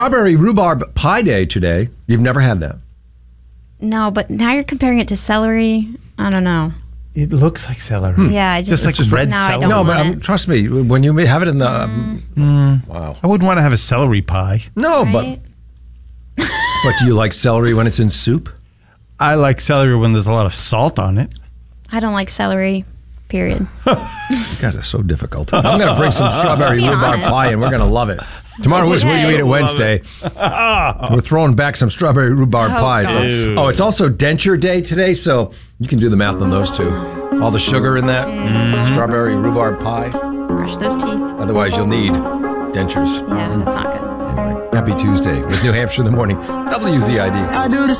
Strawberry rhubarb pie day today. You've never had that. No, but now you're comparing it to celery. I don't know. It looks like celery. Yeah, I just like red now celery. I don't No, but want it. trust me, when you have it in the... Wow. I wouldn't want to have a celery pie. No, Right? but do you like celery when it's in soup? I like celery when there's a lot of salt on it. I don't like celery, period. You guys are so difficult. I'm going to bring some strawberry Be rhubarb honest. pie, and we're going to love it. Tomorrow is What You Eat It Wednesday. We're throwing back some strawberry rhubarb pie. It's also denture day today, so you can do the math on those two. All the sugar in that strawberry rhubarb pie. Brush those teeth. Otherwise, you'll need dentures. Yeah, that's not good. Anyway, happy Tuesday with New Hampshire in the Morning. WZID. I do the